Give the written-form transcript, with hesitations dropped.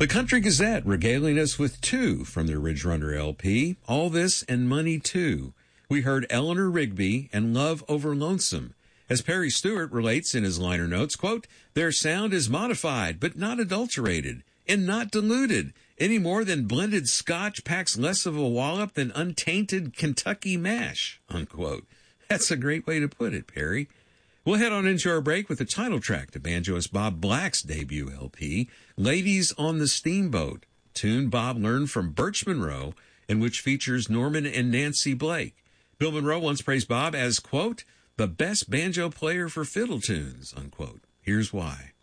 The Country Gazette regaling us with two from their Ridge Runner LP, All This and Money Too. We heard Eleanor Rigby and Love Over Lonesome. As Perry Stewart relates in his liner notes, quote, their sound is modified but not adulterated and not diluted, any more than blended scotch packs less of a wallop than untainted Kentucky mash, unquote. That's a great way to put it, Perry. We'll head on into our break with the title track to banjoist Bob Black's debut LP, Ladies on the Steamboat, tune Bob learned from Birch Monroe, and which features Norman and Nancy Blake. Bill Monroe once praised Bob as, quote, the best banjo player for fiddle tunes, unquote. Here's why.